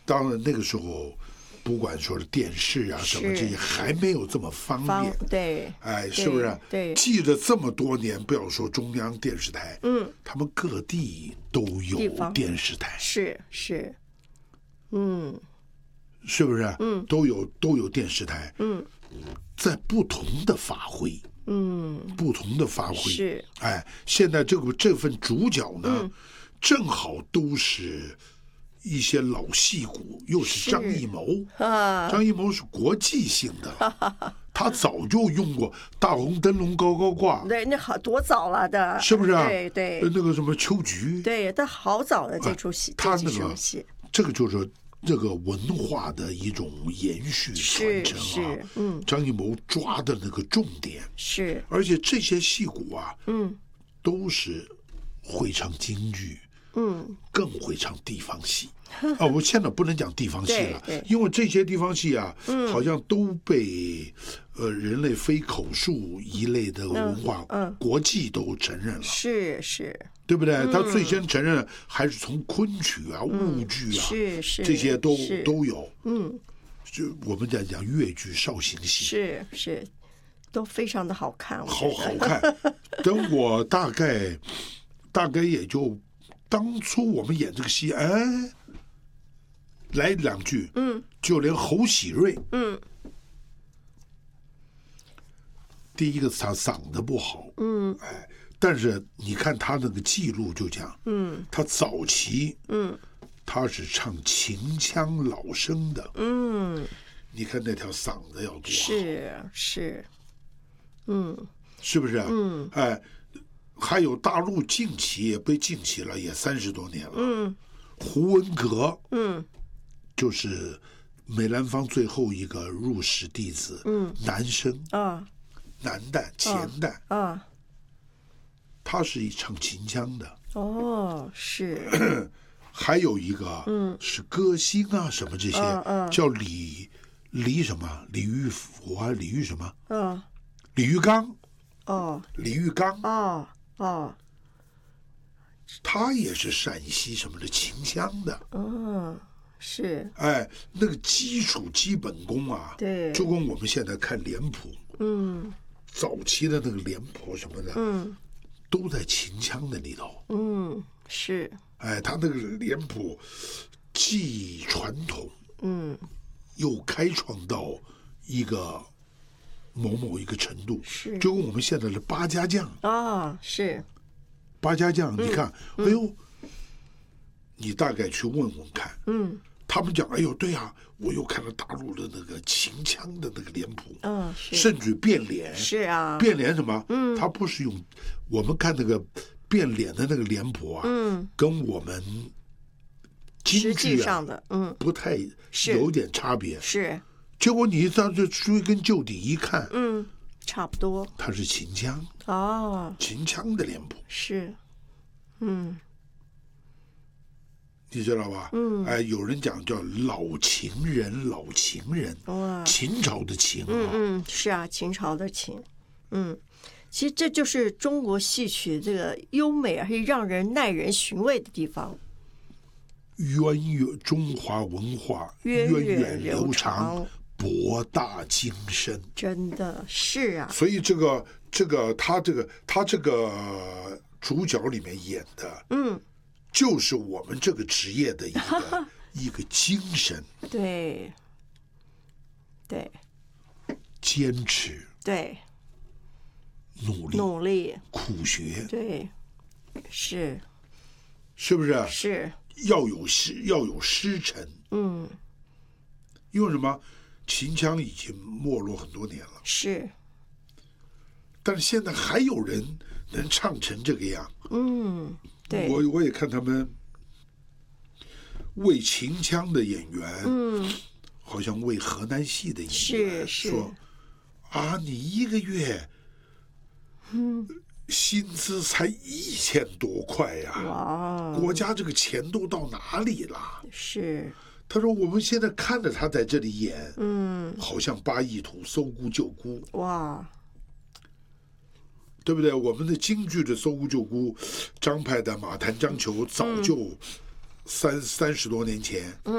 当然那个时候，不管说是电视啊什么这些，还没有这么方便。 对， 哎，是不是？ 对， 记了这么多年，不要说中央电视台，他们各地都有电视台， 是， 是不是？都有电视台，在不同的发挥，不同的发挥是。 哎，现在这份主角呢，正好都是一些老戏骨，又是张艺谋张艺谋是国际性的，他早就用过大红灯笼高高挂， 对，那好多早了的， 是不是啊？ 对， 那个什么秋菊， 对，他好早的这出戏， 他那个这个就是这个文化的一种延续传承啊。张艺谋抓的那个重点是， 而且这些戏骨啊，都是会唱京剧。更会唱地方戏啊！我现在不能讲地方戏了，因为这些地方戏啊，好像都被人类非口述一类的文化，国际都承认了， 是， 对不对？他最先承认还是从昆曲啊、豫剧啊， 是这些都有，就我们在讲越剧、绍兴戏， 是，都非常的好看， 好看。等我大概也就。当初我们演这个戏，来两句，就连侯喜瑞，第一个他嗓子不好，但是你看他那个记录就讲，他早期，他是唱秦腔老生的，你看那条嗓子要多好， 是， 是不是？还有大陆近期也被禁起了，也30多年了。胡文阁，就是梅兰芳最后一个入室弟子，男生男旦前旦他是唱秦腔的。 是。 还有一个，是歌星啊，什么这些，叫李什么，李玉福啊，李玉什么，李玉刚，李玉刚，他也是陕西什么的秦腔的， 是， 那个基本功啊， 对， 就跟我们现在看脸谱，早期的那个脸谱什么的，都在秦腔的里头， 是， 他那个脸谱既传统，又开创到一个某一个程度， 是， 就跟我们现在的八家将是。 八家将，你看，哎呦，你大概去问问看，他们讲，哎呦，对啊，我又看了大陆的那个秦腔的那个脸谱，甚至变脸， 是啊， 变脸什么？他不是用我们看那个变脸的那个脸谱啊，跟我们京剧上的， 不太有点差别， 是。 结果你到这追根究底一看， 差不多， 它是秦腔秦腔的脸谱是， 你知道吧？有人讲叫老秦人，秦朝的秦是啊，秦朝的秦，其实这就是中国戏曲这个优美而且让人耐人寻味的地方。 中华文化源远流长，博大精深， 真的是啊。 所以他这个主角里面演的，就是我们这个职业的一个精神， 对， 坚持， 对，努力， 苦学， 对，是不是？ 是要有师承，因为什么？秦腔已经没落很多年了， 是， 但是现在还有人能唱成这个样， 对， 我也看他们为秦腔的演员，好像为河南戏的演员说啊，你一个月，薪资才1000多块呀，国家这个钱都到哪里了？ 是。 他说：“我们现在看着他在这里演，好像八义图搜孤救孤， 哇， 对不对？我们的京剧的搜孤救孤，张派的马谭张裘早就30多年前，